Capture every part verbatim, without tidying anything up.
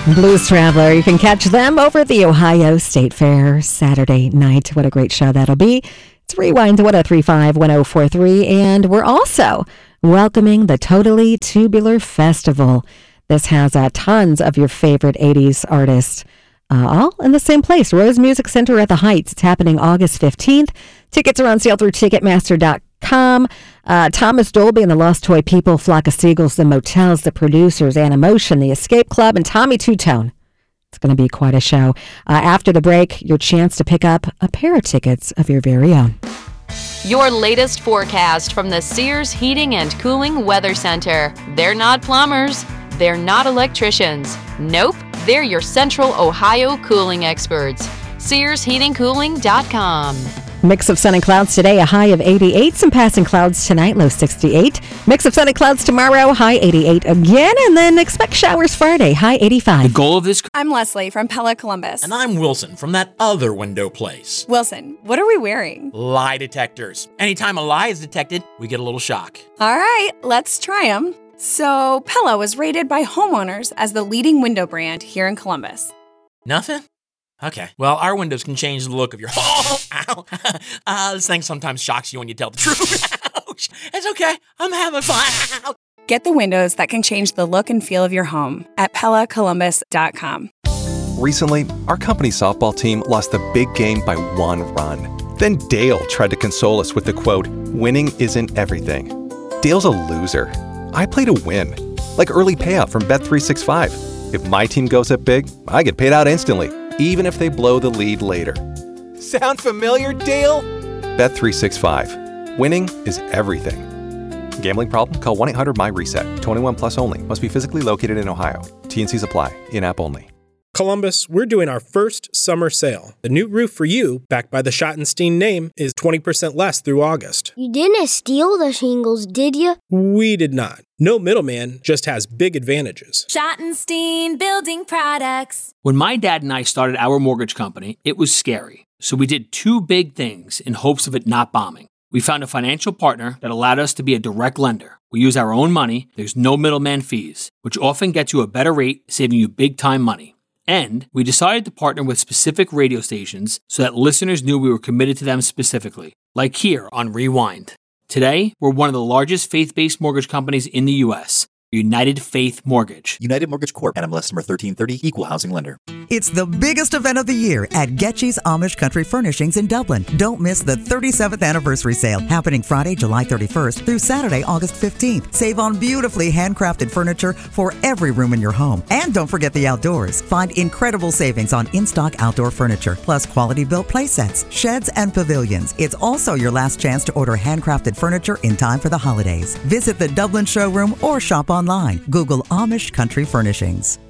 Blues Traveler. You can catch them over at the Ohio State Fair Saturday night. What a great show that'll be. It's Rewind to one oh three point five, one oh four point three. And we're also welcoming the Totally Tubular Festival. This has uh, tons of your favorite eighties artists, uh, all in the same place. Rose Music Center at the Heights. It's happening August fifteenth. Tickets are on sale through Ticketmaster dot com. Uh, Thomas Dolby and the Lost Toy People, Flock of Seagulls, The Motels, The Producers, Animotion, The Escape Club, and Tommy Two-Tone. It's going to be quite a show. Uh, after the break, your chance to pick up a pair of tickets of your very own. Your latest forecast from the Sears Heating and Cooling Weather Center. They're not plumbers. They're not electricians. Nope, they're your Central Ohio cooling experts. Sears Heating Cooling dot com. Mix of sun and clouds today, a high of eighty-eight. Some passing clouds tonight, low sixty-eight. Mix of sun and clouds tomorrow, high eighty-eight again. And then expect showers Friday, high eighty-five. The goal of this... I'm Leslie from Pella Columbus. And I'm Wilson from that other window place. Wilson, what are we wearing? Lie detectors. Anytime a lie is detected, we get a little shock. All right, let's try them. So, Pella was rated by homeowners as the leading window brand here in Columbus. Nothing? Okay. Well, our windows can change the look of your home. Ow. Uh, this thing sometimes shocks you when you tell the truth. Ouch. It's okay. I'm having fun. Get the windows that can change the look and feel of your home at Pella Columbus dot com. Recently, our company softball team lost the big game by one run. Then Dale tried to console us with the quote, "Winning isn't everything." Dale's a loser. I play to win. Like early payout from Bet three sixty-five. If my team goes up big, I get paid out instantly, even if they blow the lead later. Sound familiar, Dale? Bet three sixty-five. Winning is everything. Gambling problem? Call one eight hundred M Y reset. twenty-one plus only. Must be physically located in Ohio. T and Cs apply. In-app only. Columbus, we're doing our first summer sale. The new roof for you, backed by the Schottenstein name, is twenty percent less through August. You didn't steal the shingles, did you? We did not. No middleman, just has big advantages. Schottenstein Building Products. When my dad and I started our mortgage company, it was scary. So we did two big things in hopes of it not bombing. We found a financial partner that allowed us to be a direct lender. We use our own money, there's no middleman fees, which often gets you a better rate, saving you big time money. And we decided to partner with specific radio stations so that listeners knew we were committed to them specifically, like here on Rewind. Today, we're one of the largest faith-based mortgage companies in the U S, United Faith Mortgage. United Mortgage Corp. N M L S number thirteen thirty, Equal Housing Lender. It's the biggest event of the year at Getchy's Amish Country Furnishings in Dublin. Don't miss the thirty-seventh anniversary sale happening Friday, July thirty-first through Saturday, August fifteenth. Save on beautifully handcrafted furniture for every room in your home. And don't forget the outdoors. Find incredible savings on in-stock outdoor furniture, plus quality-built play sets, sheds, and pavilions. It's also your last chance to order handcrafted furniture in time for the holidays. Visit the Dublin showroom or shop online. Google Amish Country Furnishings.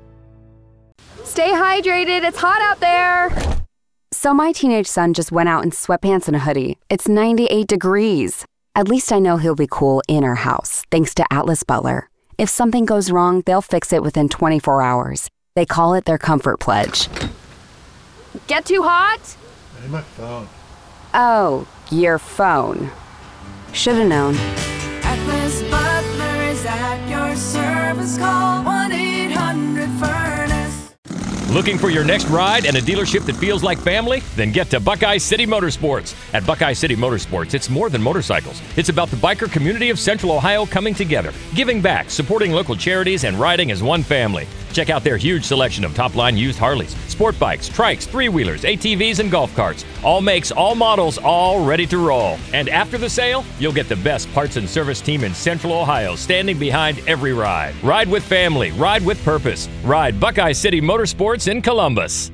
Stay hydrated. It's hot out there. So my teenage son just went out in sweatpants and a hoodie. It's ninety-eight degrees. At least I know he'll be cool in our house, thanks to Atlas Butler. If something goes wrong, they'll fix it within twenty-four hours. They call it their Comfort Pledge. Get too hot? Hey, my phone. Oh, your phone. Should've known. Atlas Butler is at your service. Call one eight hundred furnace. Looking for your next ride and a dealership that feels like family? Then get to Buckeye City Motorsports. At Buckeye City Motorsports, it's more than motorcycles. It's about the biker community of Central Ohio coming together, giving back, supporting local charities, and riding as one family. Check out their huge selection of top-line used Harleys, sport bikes, trikes, three-wheelers, A T Vs, and golf carts. All makes, all models, all ready to roll. And after the sale, you'll get the best parts and service team in Central Ohio standing behind every ride. Ride with family. Ride with purpose. Ride Buckeye City Motorsports in Columbus.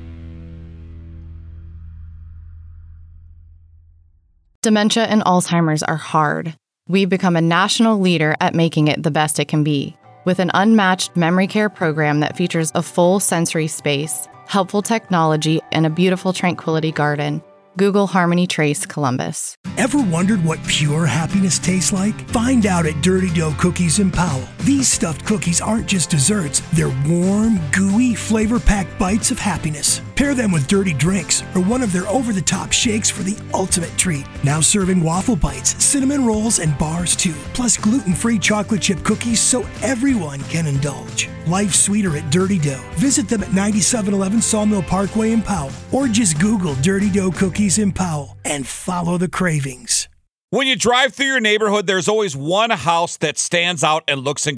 Dementia and Alzheimer's are hard. We've become a national leader at making it the best it can be. With an unmatched memory care program that features a full sensory space, helpful technology, and a beautiful tranquility garden, Google Harmony Trace Columbus. Ever wondered what pure happiness tastes like? Find out at Dirty Dough Cookies in Powell. These stuffed cookies aren't just desserts. They're warm, gooey, flavor-packed bites of happiness. Pair them with dirty drinks or one of their over-the-top shakes for the ultimate treat. Now serving waffle bites, cinnamon rolls, and bars too. Plus gluten-free chocolate chip cookies so everyone can indulge. Life's sweeter at Dirty Dough. Visit them at ninety-seven eleven Sawmill Parkway in Powell, or just Google Dirty Dough Cookies in Powell and follow the cravings. When you drive through your neighborhood, there's always one house that stands out and looks incredible.